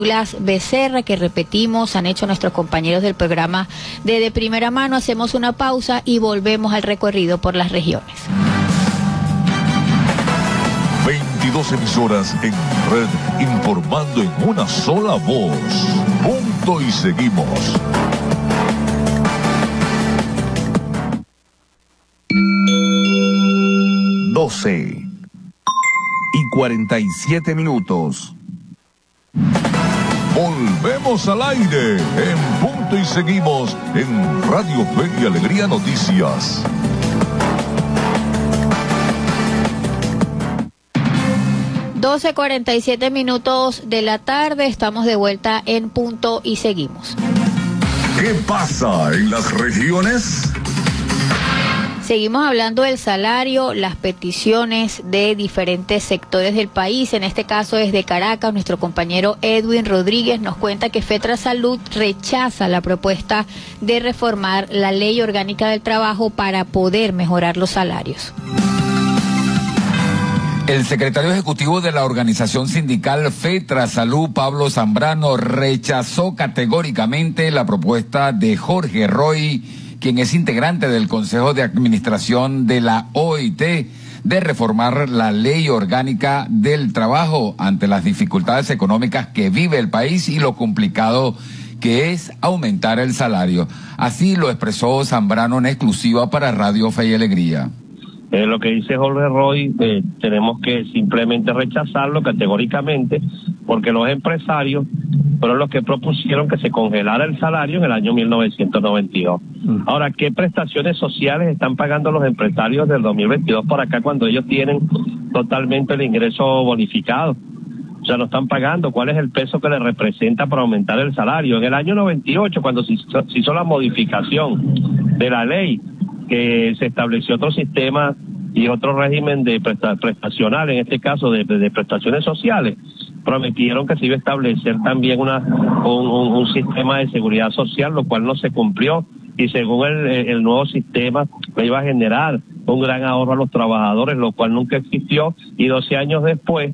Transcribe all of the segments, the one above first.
Becerra, que repetimos, han hecho nuestros compañeros del programa de primera mano. Hacemos una pausa y volvemos al recorrido por las regiones. 22 emisoras en red, informando en una sola voz. Punto y seguimos. Doce y 47 minutos. Volvemos al aire en Punto y Seguimos en Radio Fe y Alegría Noticias. Doce 47 minutos de la tarde, estamos de vuelta en Punto y Seguimos. ¿Qué pasa en las regiones? Seguimos hablando del salario, las peticiones de diferentes sectores del país. En este caso desde Caracas, nuestro compañero Edwin Rodríguez nos cuenta que FETRASalud rechaza la propuesta de reformar la Ley Orgánica del Trabajo para poder mejorar los salarios. El secretario ejecutivo de la organización sindical FETRASalud, Pablo Zambrano, rechazó categóricamente la propuesta de Jorge Roy, quien es integrante del Consejo de Administración de la OIT, de reformar la Ley Orgánica del Trabajo ante las dificultades económicas que vive el país y lo complicado que es aumentar el salario. Así lo expresó Zambrano en exclusiva para Radio Fe y Alegría. Lo que dice Jorge Roy, tenemos que simplemente rechazarlo categóricamente, porque los empresarios fueron los que propusieron que se congelara el salario en el año 1992. Ahora, ¿qué prestaciones sociales están pagando los empresarios del 2022 por acá cuando ellos tienen totalmente el ingreso bonificado? O sea, no están pagando. ¿Cuál es el peso que les representa para aumentar el salario? En el año 98, cuando se hizo la modificación de la ley, que se estableció otro sistema y otro régimen de prestacional, en este caso de prestaciones sociales, prometieron que se iba a establecer también un sistema de seguridad social, lo cual no se cumplió, y según el nuevo sistema le iba a generar un gran ahorro a los trabajadores, lo cual nunca existió, y 12 años después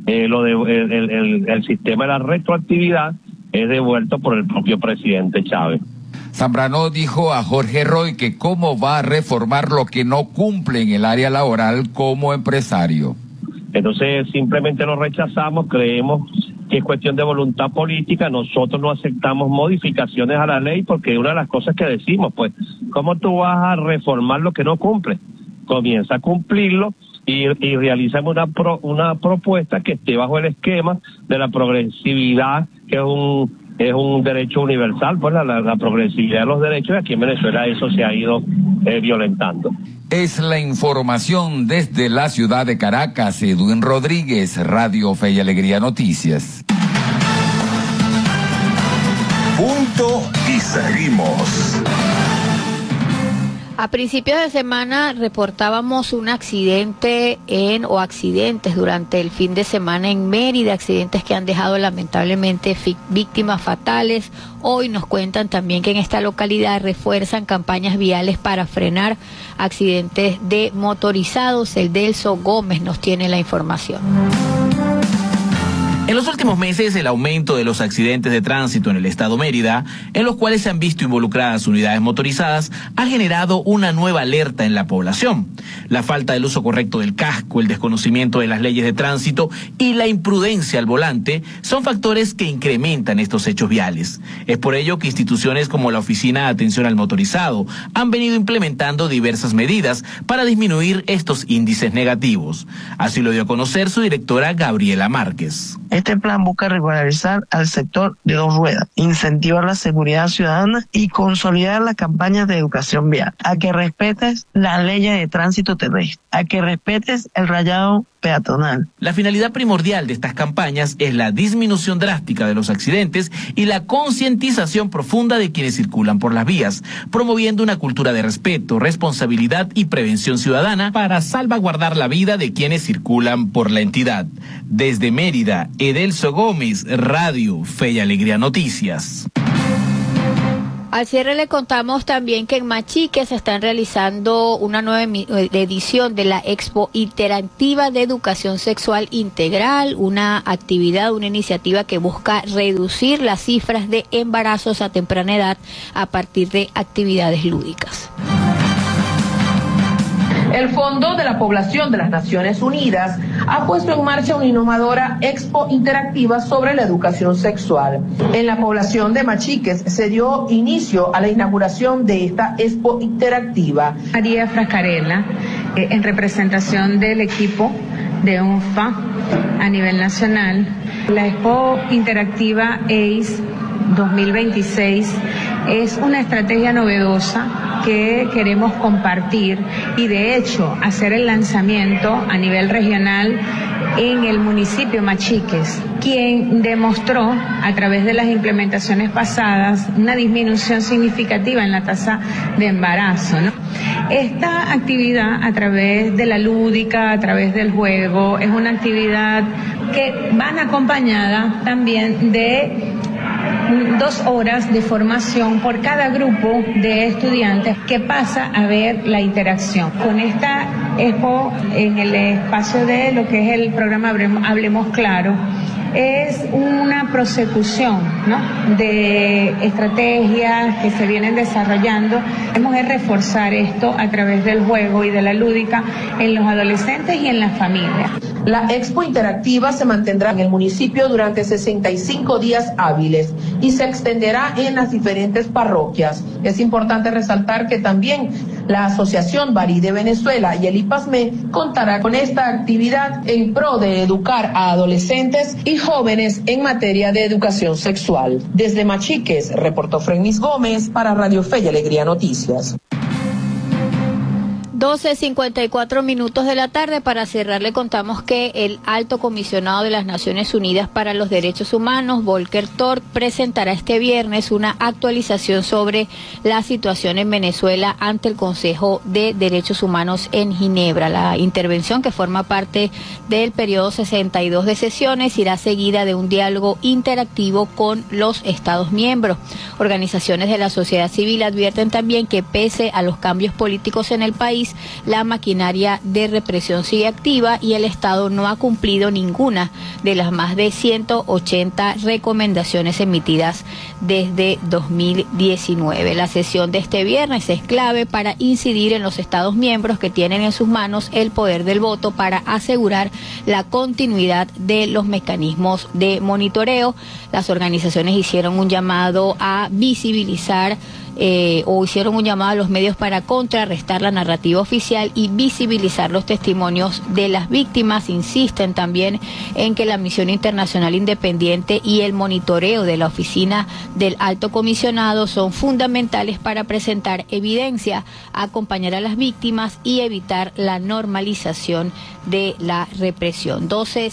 el sistema de la retroactividad es devuelto por el propio presidente Chávez. Zambrano dijo a Jorge Roy que cómo va a reformar lo que no cumple en el área laboral como empresario. Entonces simplemente lo rechazamos, creemos que es cuestión de voluntad política, nosotros no aceptamos modificaciones a la ley porque una de las cosas que decimos, pues, ¿cómo tú vas a reformar lo que no cumple? Comienza a cumplirlo y realiza una propuesta que esté bajo el esquema de la progresividad, que es un derecho universal, pues la progresividad de los derechos, y aquí en Venezuela eso se ha ido violentando. Es la información desde la ciudad de Caracas. Edwin Rodríguez, Radio Fe y Alegría Noticias. Punto y seguimos. A principios de semana reportábamos un accidentes durante el fin de semana en Mérida, accidentes que han dejado lamentablemente víctimas fatales. Hoy nos cuentan también que en esta localidad refuerzan campañas viales para frenar accidentes de motorizados. El Delso Gómez nos tiene la información. En los últimos meses, el aumento de los accidentes de tránsito en el estado Mérida, en los cuales se han visto involucradas unidades motorizadas, ha generado una nueva alerta en la población. La falta del uso correcto del casco, el desconocimiento de las leyes de tránsito y la imprudencia al volante son factores que incrementan estos hechos viales. Es por ello que instituciones como la Oficina de Atención al Motorizado han venido implementando diversas medidas para disminuir estos índices negativos. Así lo dio a conocer su directora Gabriela Márquez. Este plan busca regularizar al sector de dos ruedas, incentivar la seguridad ciudadana y consolidar las campañas de educación vial, a que respetes las leyes de tránsito terrestre, a que respetes el rayado peatonal. La finalidad primordial de estas campañas es la disminución drástica de los accidentes y la concientización profunda de quienes circulan por las vías, promoviendo una cultura de respeto, responsabilidad y prevención ciudadana para salvaguardar la vida de quienes circulan por la entidad. Desde Mérida, Edelso Gómez, Radio Fe y Alegría Noticias. Al cierre le contamos también que en Machique se están realizando una nueva edición de la Expo Interactiva de Educación Sexual Integral, una actividad, una iniciativa que busca reducir las cifras de embarazos a temprana edad a partir de actividades lúdicas. El Fondo de la Población de las Naciones Unidas ha puesto en marcha una innovadora expo interactiva sobre la educación sexual. En la población de Machiques se dio inicio a la inauguración de esta expo interactiva. María Frascarella, en representación del equipo de UNFPA a nivel nacional. La expo interactiva ACE 2026 es una estrategia novedosa que queremos compartir y de hecho hacer el lanzamiento a nivel regional en el municipio Machiques, quien demostró a través de las implementaciones pasadas una disminución significativa en la tasa de embarazo, ¿no? Esta actividad a través de la lúdica, a través del juego, es una actividad que van acompañada también de 2 horas de formación por cada grupo de estudiantes que pasa a ver la interacción. Con esta expo, en el espacio de lo que es el programa Hablemos Claro, es una prosecución, ¿no?, de estrategias que se vienen desarrollando. Queremos reforzar esto a través del juego y de la lúdica en los adolescentes y en las familias. La expo interactiva se mantendrá en el municipio durante 65 días hábiles y se extenderá en las diferentes parroquias. Es importante resaltar que también la Asociación Barí de Venezuela y el IPASME contará con esta actividad en pro de educar a adolescentes y jóvenes en materia de educación sexual. Desde Machiques, reportó Frenis Gómez para Radio Fe y Alegría Noticias. 12:54 de la tarde. Para cerrar, le contamos que el Alto Comisionado de las Naciones Unidas para los Derechos Humanos, Volker Turk, presentará este viernes una actualización sobre la situación en Venezuela ante el Consejo de Derechos Humanos en Ginebra. La intervención, que forma parte del periodo 62 de sesiones, irá seguida de un diálogo interactivo con los Estados miembros. Organizaciones de la sociedad civil advierten también que pese a los cambios políticos en el país, la maquinaria de represión sigue activa y el Estado no ha cumplido ninguna de las más de 180 recomendaciones emitidas desde 2019. La sesión de este viernes es clave para incidir en los Estados miembros que tienen en sus manos el poder del voto para asegurar la continuidad de los mecanismos de monitoreo. Las organizaciones hicieron un llamado a visibilizar hicieron un llamado a los medios para contrarrestar la narrativa oficial y visibilizar los testimonios de las víctimas. Insisten también en que la misión internacional independiente y el monitoreo de la oficina del Alto Comisionado son fundamentales para presentar evidencia, acompañar a las víctimas y evitar la normalización de la represión.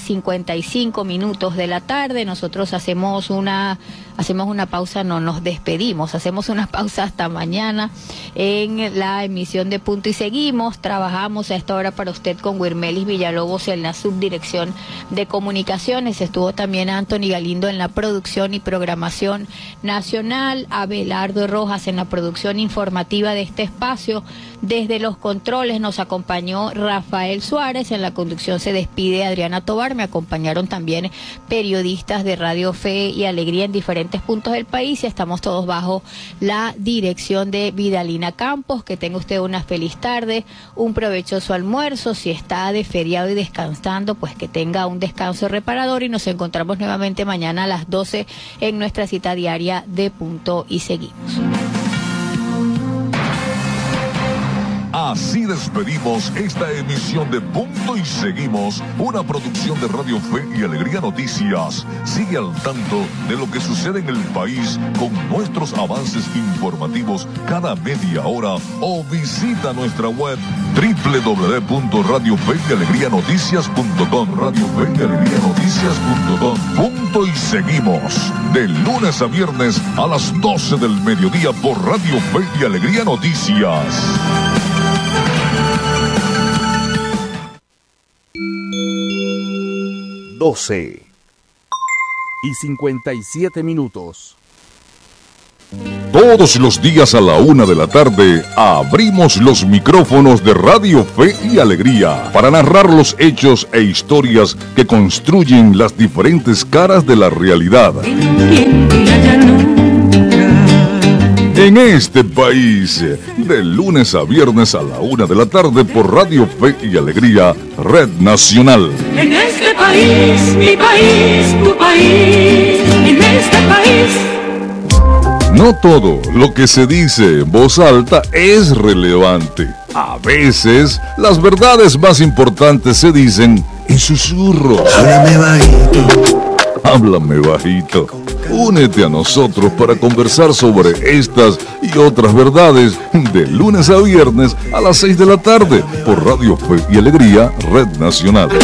12:55 de la tarde. Nosotros hacemos una pausa, no nos despedimos, hacemos una pausa hasta mañana en la emisión de Punto y Seguimos. Trabajamos a esta hora para usted con Wirmelis Villalobos en la subdirección de comunicaciones. Estuvo también Anthony Galindo en la producción y programación nacional, Abelardo Rojas en la producción informativa de este espacio. Desde los controles nos acompañó Rafael Suárez, en la conducción se despide Adriana Tobar. Me acompañaron también periodistas de Radio Fe y Alegría en diferentes puntos del país y estamos todos bajo la dirección de Vidalina Campos. Que tenga usted una feliz tarde, un provechoso almuerzo. Si está de feriado y descansando, pues que tenga un descanso reparador y nos encontramos nuevamente mañana a las 12 en nuestra cita diaria de Punto y Seguimos. Así despedimos esta emisión de Punto y Seguimos, una producción de Radio Fe y Alegría Noticias. Sigue al tanto de lo que sucede en el país con nuestros avances informativos cada media hora o visita nuestra web www.radiofeyalegrianoticias.com. radiofeyalegrianoticias.com. Punto y Seguimos, de lunes a viernes a las 12 del mediodía por Radio Fe y Alegría Noticias. 12:57. Todos los días a la 1 de la tarde abrimos los micrófonos de Radio Fe y Alegría para narrar los hechos e historias que construyen las diferentes caras de la realidad. En este país, de lunes a viernes a la 1 de la tarde por Radio Fe y Alegría, Red Nacional. En este país, mi país, tu país, en este país. No todo lo que se dice en voz alta es relevante. A veces, las verdades más importantes se dicen en susurros. Háblame bajito. Háblame bajito. Únete a nosotros para conversar sobre estas y otras verdades de lunes a viernes a las 6 de la tarde por Radio Fe y Alegría, Red Nacional.